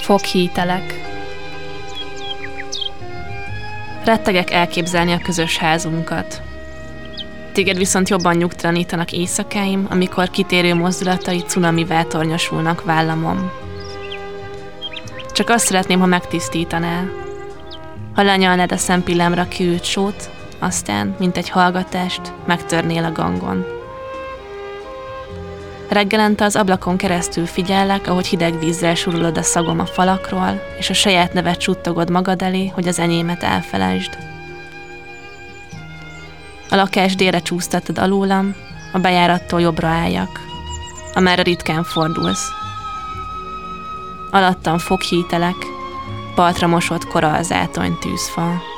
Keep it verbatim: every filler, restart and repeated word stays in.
Foghítelek. Rettegek elképzelni a közös házunkat. Téged viszont jobban nyugtalanítanak éjszakáim, amikor kitérő mozdulatai cunamivá tornyosulnak vállamon. Csak azt szeretném, ha megtisztítanál. Ha lenyalnád a szempillámra kiült sót, aztán, mint egy hallgatást, megtörnél a gangon. Reggelente az ablakon keresztül figyellek, ahogy hideg vízzel surulod a szagom a falakról, és a saját nevet suttogod magad elé, hogy az enyémet elfelejtsd. A lakás délre csúsztatod alólam, a bejárattól jobbra álljak, amerre ritkán fordulsz. Alattam foghítelek, partra mosott kora az átony tűzfal.